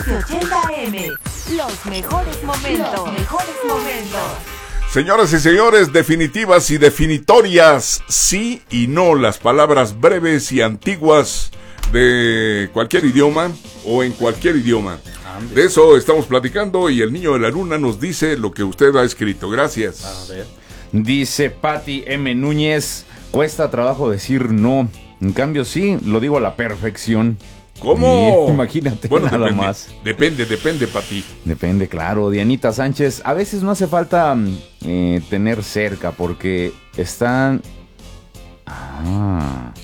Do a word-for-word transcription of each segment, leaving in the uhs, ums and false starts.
ochenta eme, los mejores momentos, los mejores momentos. Señoras y señores, definitivas y definitorias, sí y no, las palabras breves y antiguas de cualquier idioma o en cualquier idioma. De eso estamos platicando y el niño de la luna nos dice lo que usted ha escrito. Gracias. A ver. Dice Patti M. Núñez, cuesta trabajo decir no, en cambio sí, lo digo a la perfección. ¿Cómo? Sí, imagínate, bueno, nada depende, más. Depende, depende, Pati. Depende, claro. Dianita Sánchez, a veces no hace falta eh, tener cerca porque están... Ah...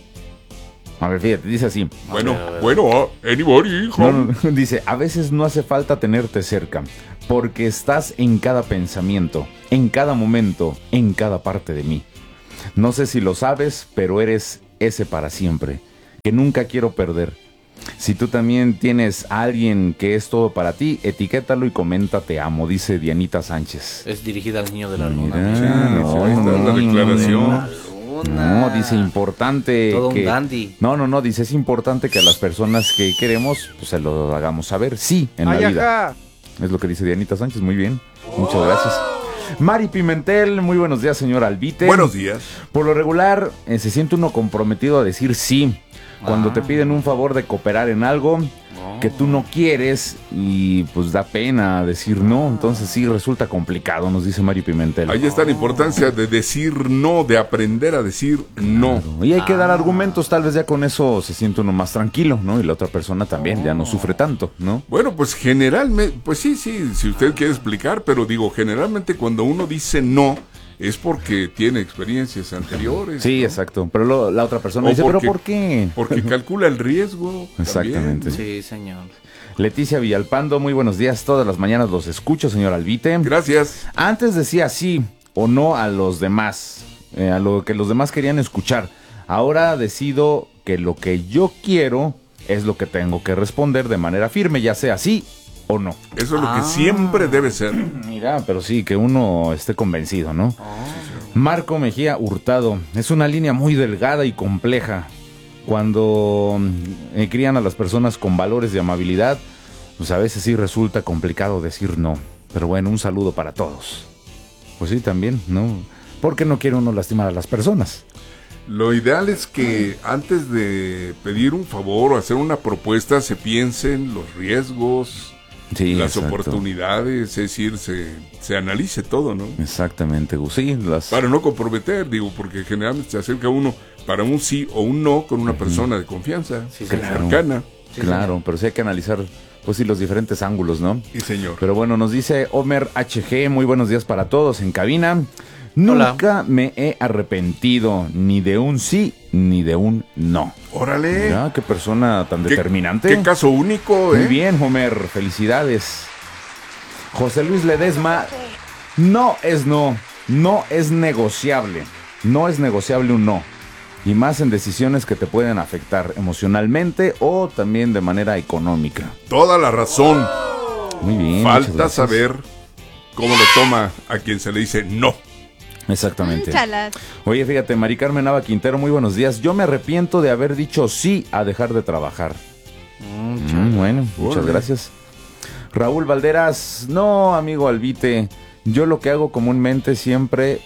A ver, fíjate, dice así. Bueno, bueno, anybody, hijo. No, no, no, dice, a veces no hace falta tenerte cerca, porque estás en cada pensamiento, en cada momento, en cada parte de mí. No sé si lo sabes, pero eres ese para siempre, que nunca quiero perder. Si tú también tienes a alguien que es todo para ti, etiquétalo y comenta te amo, dice Dianita Sánchez. Es dirigida al niño de la Mira, luna. Sí, no, ahí está no, la no, declaración. no. No, dice importante Todo que... un dandy. No, no, no, dice es importante que a las personas que queremos, pues se lo hagamos saber, sí, en la Ay, vida. ajá. Es lo que dice Dianita Sánchez, muy bien, muchas gracias. Mari Pimentel, muy buenos días, señor Albite. Buenos días. Por lo regular, eh, se siente uno comprometido a decir sí, cuando Ah. te piden un favor de cooperar en algo que tú no quieres y pues da pena decir no, entonces sí resulta complicado, nos dice Mari Pimentel. Ahí está la importancia de decir no, de aprender a decir no. Y hay que dar argumentos, tal vez ya con eso se siente uno más tranquilo, ¿no? Y la otra persona también ya no sufre tanto, ¿no? Bueno, pues generalmente, pues sí, sí, si usted quiere explicar, pero digo, generalmente cuando uno dice no, es porque tiene experiencias anteriores. Sí, ¿no? exacto. Pero lo- la otra persona O dice, porque- ¿pero por qué? Porque calcula el riesgo. Exactamente. también, ¿no? Sí, señor. Leticia Villalpando, muy buenos días. Todas las mañanas los escucho, señor Albite. Gracias. Antes decía sí o no a los demás, eh, a lo que los demás querían escuchar. Ahora decido que lo que yo quiero es lo que tengo que responder de manera firme, ya sea sí o no. Eso es lo Ah. que siempre debe ser. Mira, pero sí, que uno esté convencido, ¿no? Marco Mejía Hurtado, es una línea muy delgada y compleja. Cuando eh, crían a las personas con valores de amabilidad, pues a veces sí resulta complicado decir no. Pero bueno, un saludo para todos. Pues sí, también, ¿no? Porque no quiere uno lastimar a las personas. Lo ideal es que antes de pedir un favor o hacer una propuesta se piensen los riesgos, Sí, las exacto. oportunidades, es decir, se, se analice todo, ¿no? Exactamente, Gus. Sí, las... Para no comprometer, digo, porque generalmente se acerca uno para un sí o un no con una persona de confianza, Sí, claro. cercana. Claro, pero sí hay que analizar, pues sí, los diferentes ángulos, ¿no? Y señor. Pero bueno, nos dice Homer H G, muy buenos días para todos en cabina. Nunca me he arrepentido ni de un sí ni de un no. Órale. Mira, qué persona tan ¿Qué- determinante. Qué caso único, ¿eh? Muy bien, Homer, felicidades. José Luis Ledesma, no es no, no es negociable. No es negociable un no. Y más en decisiones que te pueden afectar emocionalmente o también de manera económica. Toda la razón. Muy bien. muchas Falta gracias. saber cómo lo toma a quien se le dice no. Exactamente. Chalas. Oye, fíjate, Mari Carmen Nava Quintero, muy buenos días. Yo me arrepiento de haber dicho sí a dejar de trabajar. Mm, bueno, muchas Órale. gracias. Raúl Valderas, no, amigo Albite, yo lo que hago comúnmente siempre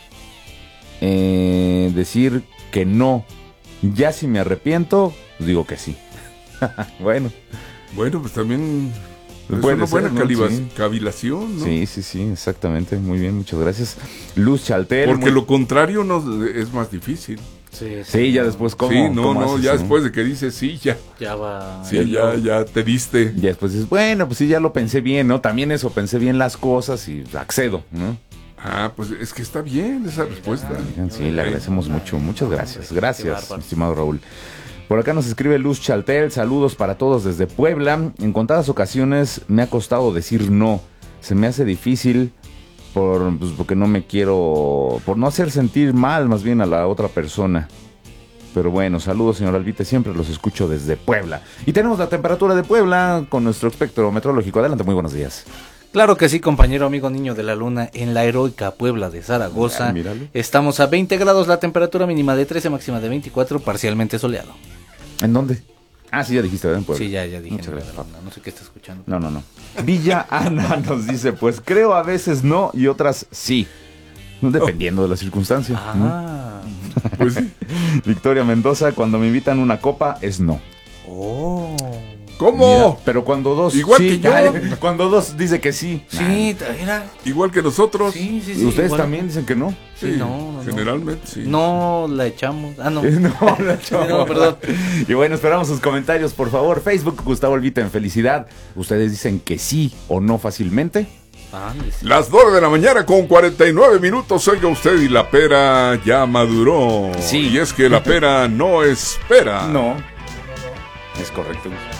eh, decir que no. Ya si me arrepiento, pues digo que sí. Bueno, Bueno, pues también es Puede una ser, buena ¿no? caliba- Sí. cavilación, ¿no? sí, sí, sí, exactamente. Muy bien, muchas gracias. Luz Chaltel. Porque muy- lo contrario no es más difícil. Sí, Sí, ya después, ¿cómo? sí, no, cómo no, haces, ya después de que dices sí, ya. Ya va. Sí, ya, ya te diste. Ya después dices, bueno, pues sí, ya lo pensé bien, ¿no? También eso, pensé bien las cosas y accedo, ¿no? Ah, pues es que está bien esa respuesta. Sí, le agradecemos mucho. Muchas gracias. Qué Gracias, bárbaro. estimado Raúl. Por acá nos escribe Luz Chaltel. Saludos para todos desde Puebla. En contadas ocasiones me ha costado decir no. Se me hace difícil por, pues, porque no me quiero... Por no hacer sentir mal más bien a la otra persona. Pero bueno, saludos, señor Albite. Siempre los escucho desde Puebla. Y tenemos la temperatura de Puebla con nuestro espectro meteorológico. Adelante, muy buenos días. Claro que sí, compañero amigo niño de la luna, en la heroica Puebla de Zaragoza. Ah, míralo. Estamos a veinte grados, la temperatura mínima de trece, máxima de veinticuatro, parcialmente soleado. ¿En dónde? Ah, sí, ya dijiste, ¿verdad? En Puebla. Sí, ya, ya dije. Muchas No, gracias, no, no, no sé qué está escuchando. No, no, no. Villa Ana nos dice, pues creo a veces no y otras sí. Dependiendo de las circunstancias. Ah. Pues sí. Victoria Mendoza, cuando me invitan una copa es no. Oh. ¿Cómo? Mira, pero cuando dos... Igual sí, que yo. ya, cuando dos dice que sí. Sí, era. Igual que nosotros. Sí, sí, ¿Y sí. ustedes igual. también dicen que no? Sí, no, no, generalmente sí. No la echamos. Ah, no. No, la chava. No, perdón. Y bueno, esperamos sus comentarios, por favor. Facebook, Gustavo Olvita en Felicidad. ¿Ustedes dicen que sí o no fácilmente? Ándale, sí. Las nueve de la mañana con cuarenta y nueve minutos. Oiga usted, y la pera ya maduró. Sí. Y es que la pera no espera. No. Es correcto.